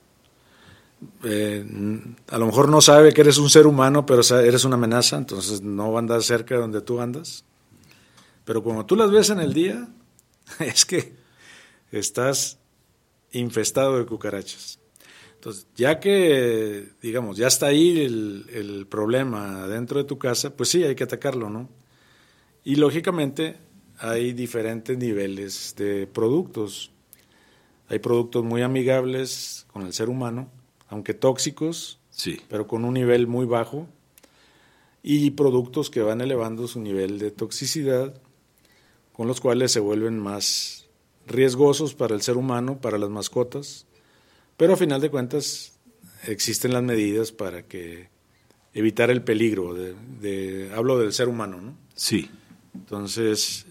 a lo mejor no sabe que eres un ser humano, pero eres una amenaza, entonces no va a andar cerca de donde tú andas. Pero cuando tú las ves en el día, es que estás infestado de cucarachas. Entonces, ya que, digamos, ya está ahí el problema dentro de tu casa, pues sí, hay que atacarlo, ¿no? Y lógicamente hay diferentes niveles de productos. Hay productos muy amigables con el ser humano, aunque tóxicos, sí, pero con un nivel muy bajo, y productos que van elevando su nivel de toxicidad, con los cuales se vuelven más riesgosos para el ser humano, para las mascotas, pero a final de cuentas existen las medidas para que evitar el peligro, hablo del ser humano, ¿no? Sí. Entonces,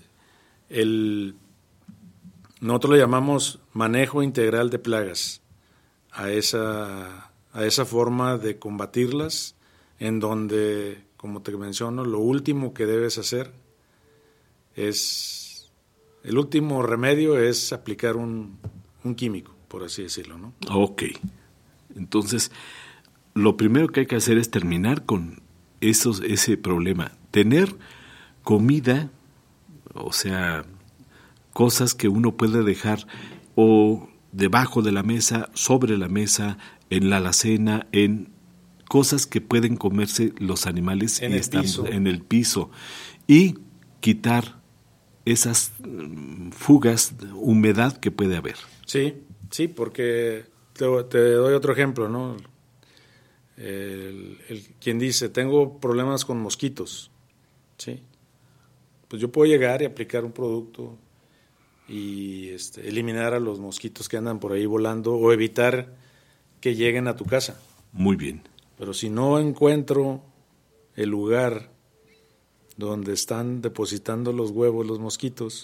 nosotros le llamamos manejo integral de plagas a esa forma de combatirlas, en donde, como te menciono, lo último que debes hacer el último remedio es aplicar un químico, por así decirlo, ¿no? Ok. Entonces, lo primero que hay que hacer es terminar con ese problema. Tener comida, o sea, cosas que uno puede dejar o debajo de la mesa, sobre la mesa, en la alacena, en cosas que pueden comerse los animales en el piso, y quitar esas fugas de humedad que puede haber. Sí, porque te doy otro ejemplo, ¿no? Quien dice, tengo problemas con mosquitos, ¿sí? Pues yo puedo llegar y aplicar un producto y eliminar a los mosquitos que andan por ahí volando o evitar que lleguen a tu casa. Muy bien. Pero si no encuentro el lugar donde están depositando los huevos los mosquitos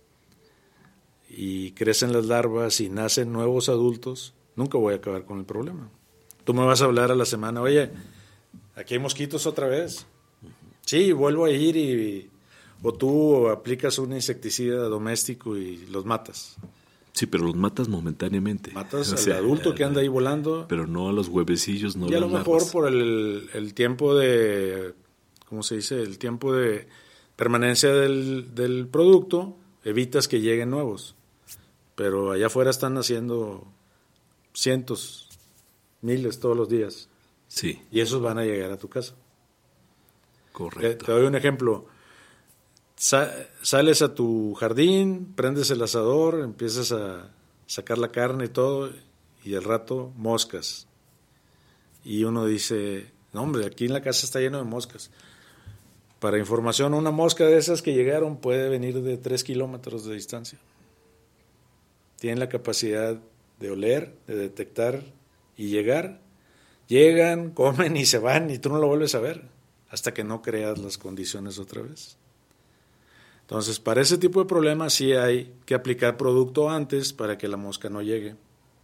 y crecen las larvas y nacen nuevos adultos, nunca voy a acabar con el problema. Tú me vas a hablar a la semana, oye, aquí hay mosquitos otra vez. Sí, vuelvo a ir o tú aplicas un insecticida doméstico y los matas. Sí, pero los matas momentáneamente. Matas al adulto que anda ahí volando. Pero no a los huevecillos, no a las larvas. Y a lo mejor por el tiempo de, ¿cómo se dice? El tiempo de permanencia del producto, evitas que lleguen nuevos. Pero allá afuera están naciendo cientos, miles todos los días. Sí. Y esos van a llegar a tu casa. Correcto. Te doy un ejemplo. Sales a tu jardín, prendes el asador, empiezas a sacar la carne y todo, y al rato moscas. Y uno dice, no hombre, aquí en la casa está lleno de moscas. Para información, una mosca de esas que llegaron puede venir de 3 kilómetros de distancia. Tienen la capacidad de oler, de detectar y llegar. Llegan, comen y se van, y tú no lo vuelves a ver hasta que no creas las condiciones otra vez. Entonces, para ese tipo de problemas sí hay que aplicar producto antes para que la mosca no llegue.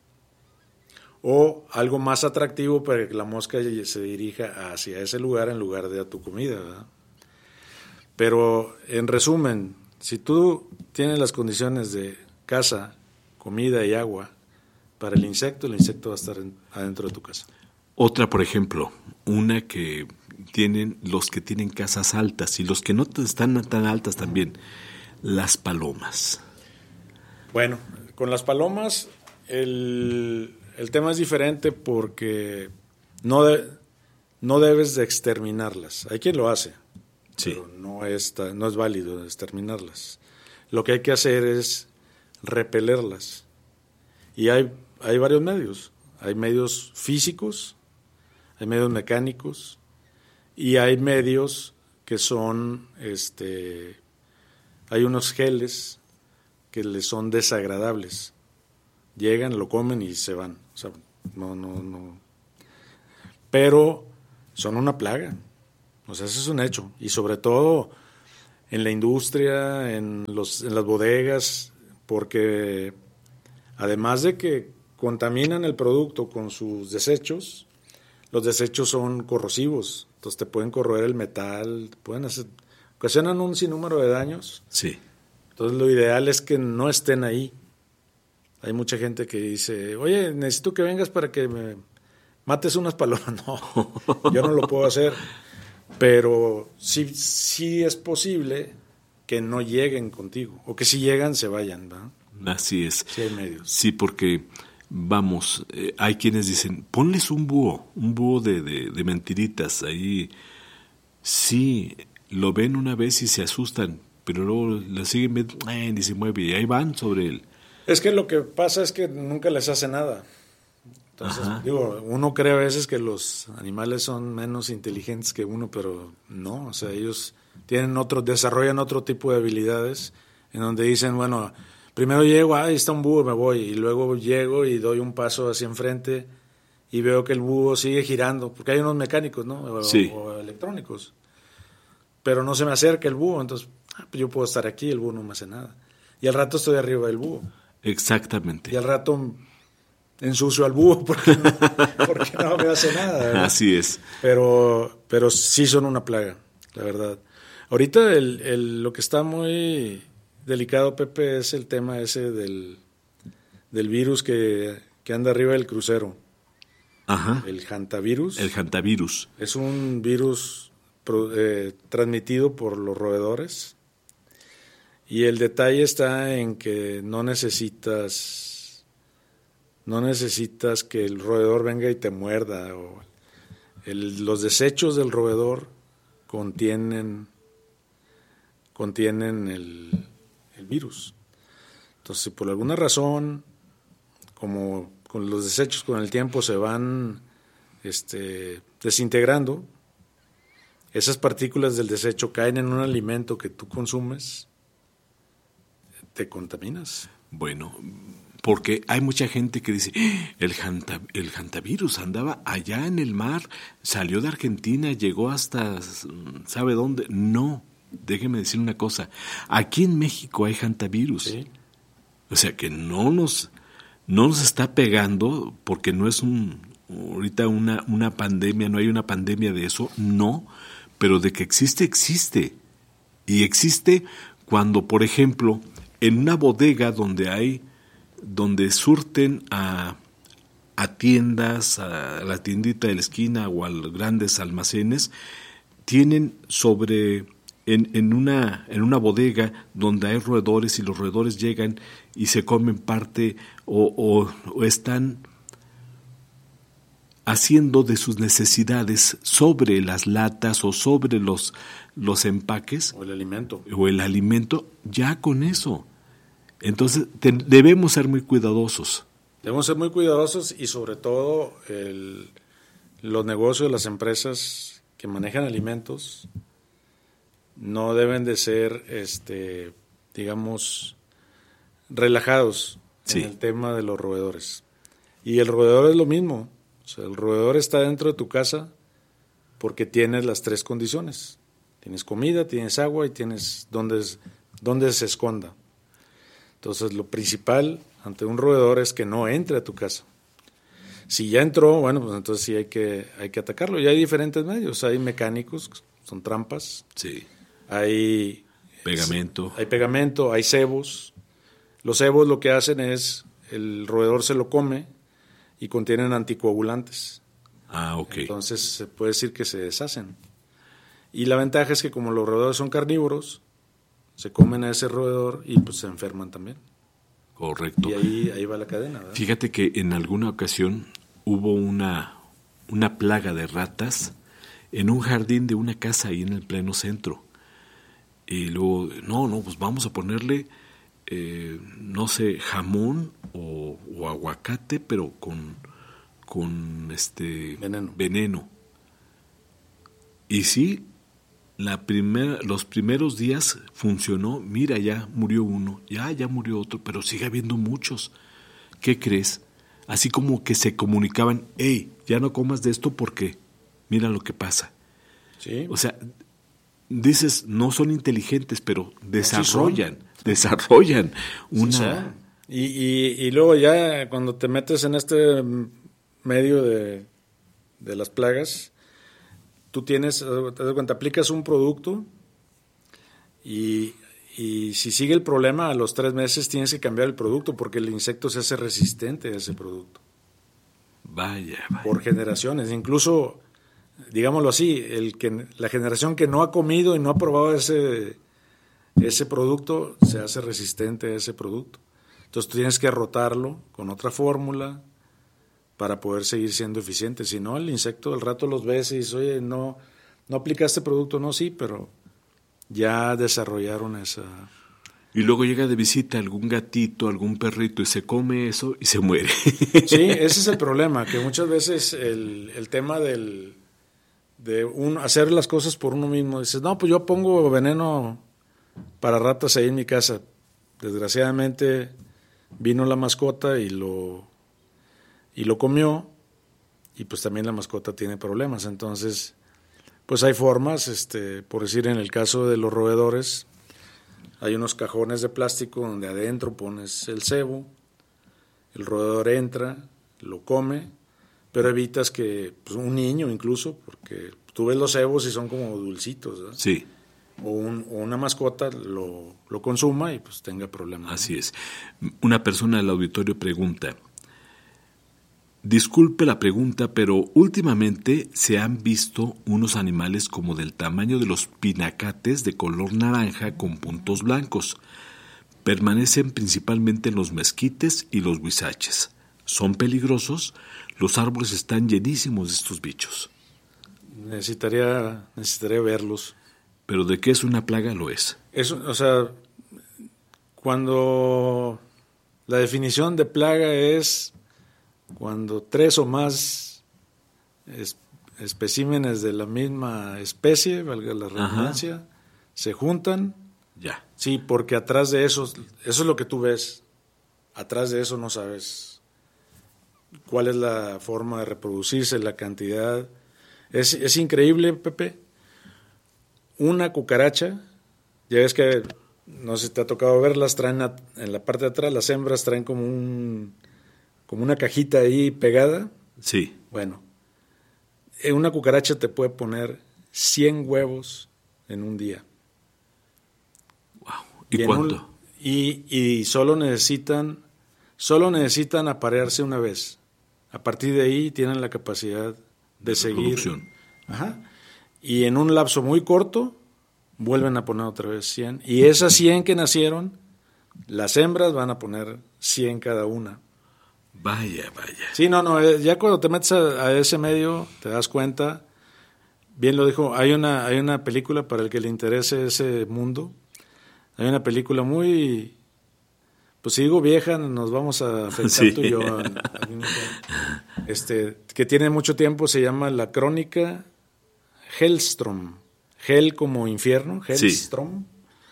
O algo más atractivo para que la mosca se dirija hacia ese lugar en lugar de a tu comida, ¿verdad? Pero, en resumen, si tú tienes las condiciones de casa, comida y agua para el insecto va a estar adentro de tu casa. Otra, por ejemplo, una que tienen los que tienen casas altas y los que no están tan altas también, las palomas. Bueno, con las palomas el tema es diferente porque no debes de exterminarlas. Hay quien lo hace, sí, pero no es válido exterminarlas. Lo que hay que hacer es repelerlas. Y hay varios medios. Hay medios físicos, hay medios mecánicos, y hay medios que son, hay unos geles que les son desagradables. Llegan, lo comen y se van. O sea, no. Pero son una plaga. O sea, eso es un hecho. Y sobre todo en la industria, en las bodegas, porque además de que contaminan el producto con sus desechos, los desechos son corrosivos. Entonces te pueden corroer el metal, ocasionan un sinnúmero de daños. Sí. Entonces lo ideal es que no estén ahí. Hay mucha gente que dice, oye, necesito que vengas para que me mates unas palomas. No, yo no lo puedo hacer. Pero sí es posible que no lleguen contigo, o que si llegan se vayan, ¿verdad? Así es. Sí hay medios. Sí, porque, vamos, hay quienes dicen, ponles un búho de mentiritas ahí. Sí, lo ven una vez y se asustan, pero luego le siguen viendo, ni se mueve, y ahí van sobre él. Es que lo que pasa es que nunca les hace nada. Entonces, uno cree a veces que los animales son menos inteligentes que uno, pero no, o sea, ellos desarrollan otro tipo de habilidades en donde dicen, bueno, primero llego, ahí está un búho, me voy, y luego llego y doy un paso hacia enfrente y veo que el búho sigue girando, porque hay unos mecánicos, ¿no? O electrónicos, pero no se me acerca el búho, entonces pues yo puedo estar aquí, el búho no me hace nada, y al rato estoy arriba del búho. Exactamente. Y al rato ensucio al búho porque no me hace nada, ¿verdad? Así es. Pero sí son una plaga, la verdad. Ahorita lo que está muy delicado, Pepe, es el tema ese del virus que anda arriba del crucero. Ajá. El hantavirus. El hantavirus. Es un virus transmitido por los roedores. Y el detalle está en que no necesitas que el roedor venga y te muerda. Los desechos del roedor contienen el virus. Entonces, si por alguna razón, como con los desechos con el tiempo se van desintegrando, esas partículas del desecho caen en un alimento que tú consumes, te contaminas. Bueno, porque hay mucha gente que dice, el hantavirus andaba allá en el mar, salió de Argentina, llegó hasta ¿sabe dónde? No, déjeme decir una cosa, aquí en México hay hantavirus. Sí. O sea que no nos está pegando porque no es ahorita una pandemia, no hay una pandemia de eso, no, pero de que existe. Y existe cuando, por ejemplo, en una bodega donde surten a tiendas, a la tiendita de la esquina o a los grandes almacenes, tienen en una bodega donde hay roedores y los roedores llegan y se comen parte o están haciendo de sus necesidades sobre las latas o sobre los empaques o el alimento, ya con eso. Entonces debemos ser muy cuidadosos. Debemos ser muy cuidadosos y sobre todo los negocios, las empresas que manejan alimentos no deben de ser, digamos, relajados en el tema de los roedores. Y el roedor es lo mismo. O sea, el roedor está dentro de tu casa porque tienes las tres condiciones. Tienes comida, tienes agua y tienes donde se esconda. Entonces, lo principal ante un roedor es que no entre a tu casa. Si ya entró, bueno, pues entonces sí hay que atacarlo. Y hay diferentes medios. Hay mecánicos, son trampas. Sí. Hay pegamento. Hay pegamento, hay cebos. Los cebos lo que hacen es, el roedor se lo come y contienen anticoagulantes. Ah, ok. Entonces se puede decir que se deshacen. Y la ventaja es que como los roedores son carnívoros, se comen a ese roedor y pues se enferman también. Correcto. Y ahí va la cadena, ¿verdad? Fíjate que en alguna ocasión hubo una plaga de ratas en un jardín de una casa ahí en el pleno centro. Y luego, pues vamos a ponerle, no sé, jamón o aguacate, pero con veneno. Y sí, los primeros días funcionó. Mira, ya murió uno, ya murió otro, pero sigue habiendo muchos. ¿Qué crees? Así como que se comunicaban, hey, ya no comas de esto porque mira lo que pasa. Sí. O sea, dices, no son inteligentes, pero desarrollan una... Y luego ya cuando te metes en este medio de las plagas, tú te das cuenta, aplicas un producto y y si sigue el problema, a los 3 meses tienes que cambiar el producto porque el insecto se hace resistente a ese producto. Vaya. Por generaciones. Incluso, digámoslo así, la generación que no ha comido y no ha probado ese producto se hace resistente a ese producto. Entonces tú tienes que rotarlo con otra fórmula para poder seguir siendo eficiente. Si no, el insecto al rato los ves y dices, oye, no aplicaste producto, no, sí, pero ya desarrollaron esa... Y luego llega de visita algún gatito, algún perrito y se come eso y se muere. Sí, ese es el problema, que muchas veces el tema de hacer las cosas por uno mismo, dices, no, pues yo pongo veneno para ratas ahí en mi casa. Desgraciadamente vino la mascota y lo comió, y pues también la mascota tiene problemas. Entonces, pues hay formas, por decir, en el caso de los roedores, hay unos cajones de plástico donde adentro pones el cebo, el roedor entra, lo come, pero evitas que pues, un niño incluso, porque tú ves los cebos y son como dulcitos, ¿verdad? Sí. O una mascota lo consuma y pues tenga problemas. Así es. Una persona del auditorio pregunta, disculpe la pregunta, pero últimamente se han visto unos animales como del tamaño de los pinacates de color naranja con puntos blancos. Permanecen principalmente en los mezquites y los huizaches. ¿Son peligrosos? Los árboles están llenísimos de estos bichos. Necesitaría verlos. ¿Pero de qué es una plaga? Lo es. O sea, cuando la definición de plaga es cuando 3 o más especímenes de la misma especie, valga la redundancia, se juntan. Ya. Sí, porque atrás de eso es lo que tú ves. Atrás de eso no sabes cuál es la forma de reproducirse, la cantidad. Es increíble, Pepe. Una cucaracha, ya ves que, no sé si te ha tocado verlas, traen en la parte de atrás, las hembras traen como una cajita ahí pegada. Sí. Bueno, una cucaracha te puede poner 100 huevos en un día. Wow. ¿Y cuánto? Y solo necesitan aparearse una vez. A partir de ahí tienen la capacidad de seguir. Ajá. Y en un lapso muy corto vuelven a poner otra vez 100. Y esas 100 que nacieron, las hembras van a poner 100 cada una. Vaya. Sí, ya cuando te metes a ese medio te das cuenta, bien lo dijo, hay una película para el que le interese ese mundo, hay una película muy, pues si digo vieja nos vamos a afectar tú y yo, que tiene mucho tiempo, se llama La Crónica Hellstrom, Hell como infierno, Hellstrom,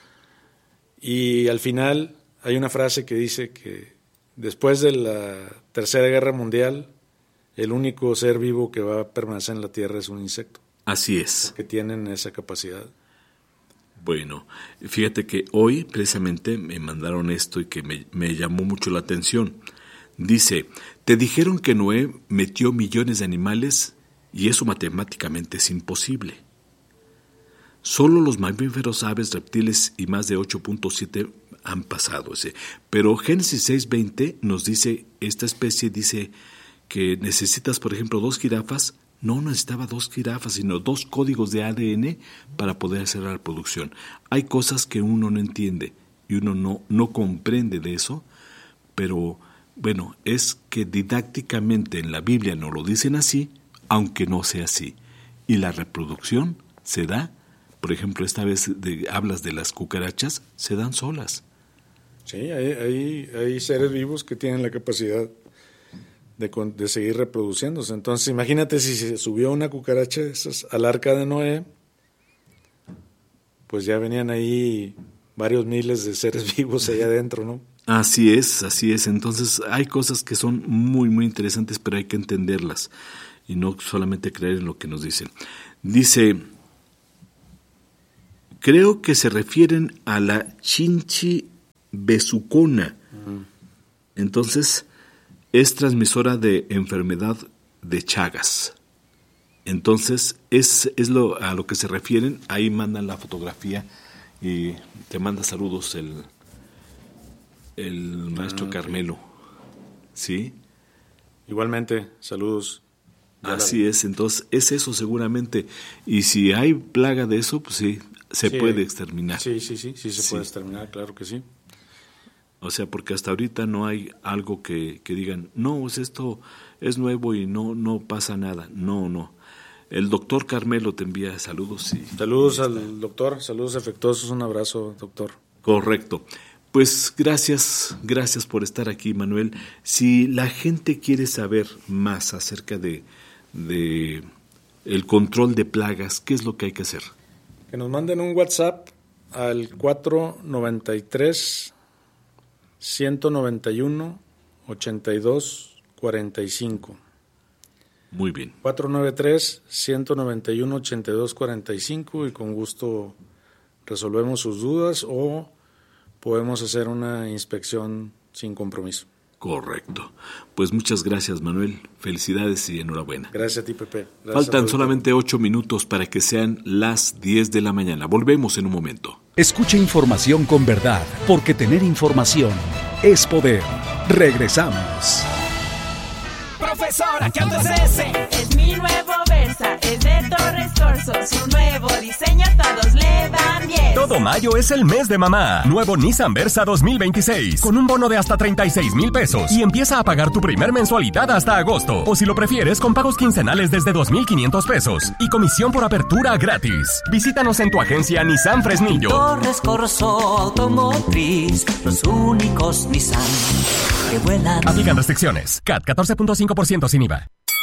y al final hay una frase que dice que después de la Tercera Guerra Mundial, el único ser vivo que va a permanecer en la Tierra es un insecto. Así es. Que tienen esa capacidad. Bueno, fíjate que hoy precisamente me mandaron esto y que me llamó mucho la atención. Dice, te dijeron que Noé metió millones de animales y eso matemáticamente es imposible. Solo los mamíferos, aves, reptiles y más de 8.7 han pasado ese. Pero Génesis 6:20 nos dice, esta especie dice que necesitas, por ejemplo, 2 jirafas. No necesitaba 2 jirafas, sino 2 códigos de ADN para poder hacer la reproducción. Hay cosas que uno no entiende y uno no comprende de eso, pero bueno, es que didácticamente en la Biblia nos lo dicen así, aunque no sea así. Y la reproducción se da, por ejemplo, esta vez hablas de las cucarachas, se dan solas. Sí, hay seres vivos que tienen la capacidad de seguir reproduciéndose. Entonces, imagínate si se subió una cucaracha al arca de Noé, pues ya venían ahí varios miles de seres vivos allá adentro, ¿no? Así es. Entonces, hay cosas que son muy, muy interesantes, pero hay que entenderlas y no solamente creer en lo que nos dicen. Dice, creo que se refieren a la chinchi besucona. Entonces, es transmisora de enfermedad de Chagas. Entonces, es a lo que se refieren. Ahí mandan la fotografía Y te manda saludos el maestro Carmelo. ¿Sí? Igualmente, saludos. Así es, entonces es eso seguramente. Y si hay plaga de eso, pues sí, se puede exterminar. Sí, se puede exterminar, claro que sí. O sea, porque hasta ahorita no hay algo que digan, no, pues esto es nuevo y no pasa nada. No. El doctor Carmelo te envía saludos. Saludos al doctor, saludos afectuosos, un abrazo, doctor. Correcto. Pues gracias por estar aquí, Manuel. Si la gente quiere saber más acerca de el control de plagas, ¿qué es lo que hay que hacer? Que nos manden un WhatsApp al 493-191-8245. Muy bien. 493-191-8245 y con gusto resolvemos sus dudas o podemos hacer una inspección sin compromiso. Correcto. Pues muchas gracias, Manuel. Felicidades y enhorabuena. Gracias a ti, Pepe. Gracias. Faltan solamente 8 minutos para que sean las 10 de la mañana. Volvemos en un momento. Escucha información con verdad, porque tener información es poder. Regresamos. Profesora, ¿qué onda es ese? Es mi nuevo Versa, es de Torres Corso. Su nuevo diseño todos le dan 10. Todo mayo es el mes de mamá. Nuevo Nissan Versa 2026 con un bono de hasta 36,000 pesos y empieza a pagar tu primer mensualidad hasta agosto. O si lo prefieres, con pagos quincenales desde 2,500 pesos y comisión por apertura gratis. Visítanos en tu agencia Nissan Fresnillo. Torres Corso Automotriz, los únicos Nissan que vuelan. Aplican restricciones. CAT 14.5% sin IVA.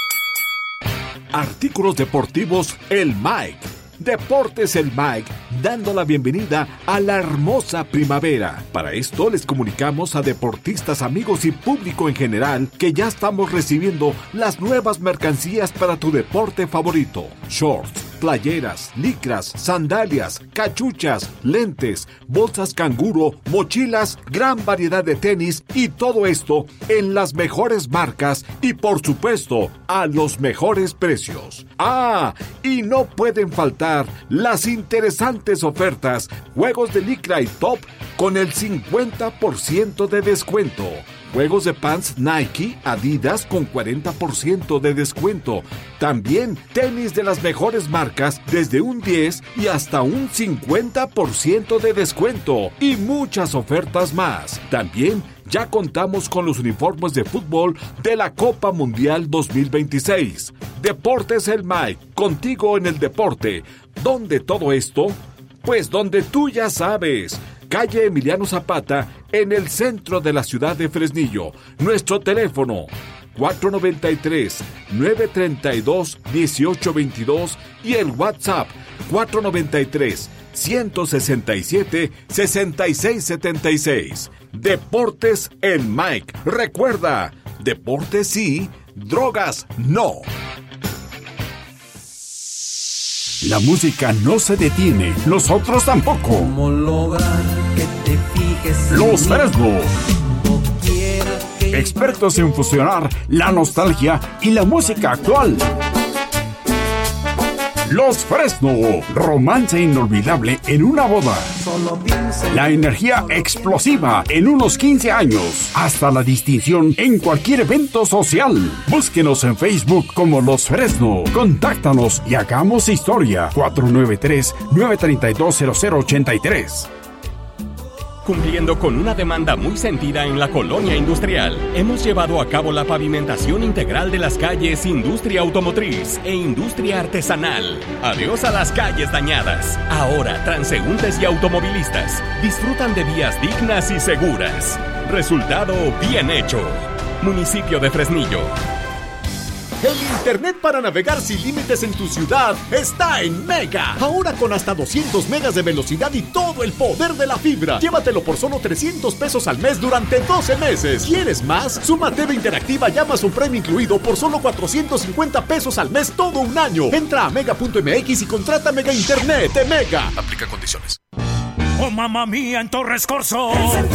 Artículos deportivos El Mike. Deportes El Mike, dando la bienvenida a la hermosa primavera. Para esto les comunicamos a deportistas, amigos y público en general que ya estamos recibiendo las nuevas mercancías para tu deporte favorito. Shorts, playeras, licras, sandalias, cachuchas, lentes, bolsas canguro, mochilas, gran variedad de tenis y todo esto en las mejores marcas y por supuesto a los mejores precios. Y no pueden faltar las interesantes ofertas, juegos de licra y top con el 50% de descuento. Juegos de pants Nike, Adidas con 40% de descuento. También tenis de las mejores marcas desde un 10 y hasta un 50% de descuento. Y muchas ofertas más. También ya contamos con los uniformes de fútbol de la Copa Mundial 2026. Deportes El Mike, contigo en el deporte. ¿Dónde todo esto? Pues donde tú ya sabes. Calle Emiliano Zapata, en el centro de la ciudad de Fresnillo. Nuestro teléfono 493-932-1822 y el WhatsApp 493-167-6676. Deportes El Mike. Recuerda, deportes sí, drogas no. La música no se detiene, nosotros tampoco. ¿Cómo lograr que te fijes en Los mí? Fresno. Expertos en fusionar la nostalgia y la música actual. Los Fresno, romance inolvidable en una boda. La energía explosiva en unos 15 años. Hasta la distinción en cualquier evento social. Búsquenos en Facebook como Los Fresno. Contáctanos y hagamos historia. 493-932-0083. Cumpliendo con una demanda muy sentida en la colonia industrial, hemos llevado a cabo la pavimentación integral de las calles Industria Automotriz e Industria Artesanal. Adiós a las calles dañadas. Ahora, transeúntes y automovilistas disfrutan de vías dignas y seguras. Resultado bien hecho. Municipio de Fresnillo. El internet para navegar sin límites en tu ciudad está en Mega. Ahora con hasta 200 megas de velocidad y todo el poder de la fibra. Llévatelo por solo 300 pesos al mes durante 12 meses. ¿Quieres más? Suma TV interactiva y Amazon Prime incluido por solo 450 pesos al mes todo un año. Entra a mega.mx y contrata Mega Internet de Mega. Aplica condiciones. Oh, mamá mía, en Torres Corso.